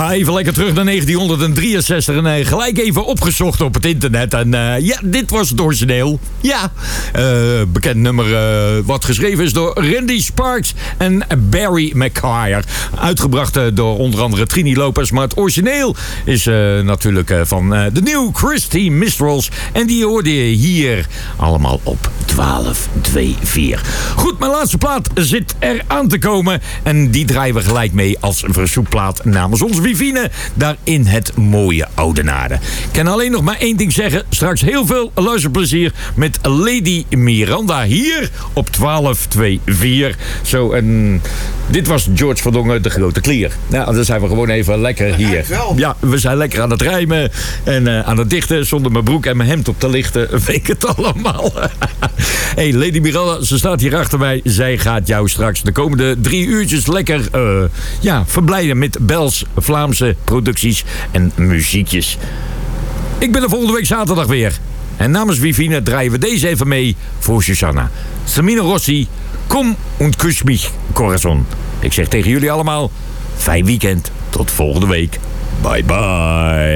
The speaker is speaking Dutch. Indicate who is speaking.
Speaker 1: Ja, even lekker terug naar 1963 en gelijk even opgezocht op het internet. En ja, dit was het origineel. Ja, bekend nummer wat geschreven is door Randy Sparks en Barry McGuire. Uitgebracht door onder andere Trini Lopez. Maar het origineel is natuurlijk van de nieuwe Christy Mistrals. En die hoorde je hier allemaal op 1224. Goed, mijn laatste plaat zit er aan te komen. En die draaien we gelijk mee als verzoekplaat namens onze Vivine. Daar in het mooie Oudenaarde. Ik kan alleen nog maar één ding zeggen. Straks heel veel luisterplezier met Lady Miranda hier op 1224. Zo, en dit was George van Dongen, de grote klier. Nou, dan zijn we gewoon even lekker hier. Ja, we zijn lekker aan het rijmen en aan het dichten. Zonder mijn broek en mijn hemd op te lichten. Weet ik het allemaal. Hey, Lady Miranda, ze staat hier achter mij. Zij gaat jou straks de komende 3 uurtjes lekker verblijden met Bels, Vlaamse producties en muziekjes. Ik ben er volgende week zaterdag weer. En namens Vivine draaien we deze even mee voor Susanna. Samina Rossi, kom und kus mich, corazon. Ik zeg tegen jullie allemaal, fijn weekend. Tot volgende week. Bye bye.